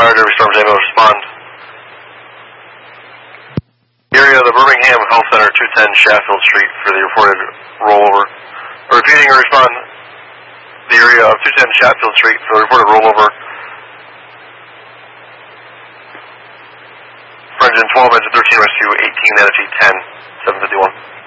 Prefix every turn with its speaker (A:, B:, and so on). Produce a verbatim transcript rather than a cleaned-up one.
A: Fire Derby Storms ambulance respond. Area of the Birmingham Health Center, two ten Sheffield Street for the reported rollover. Repeating a respond. The area of two ten Sheffield Street for the reported rollover. For engine twelve, engine thirteen, rescue eighteen, energy ten, seven fifty-one.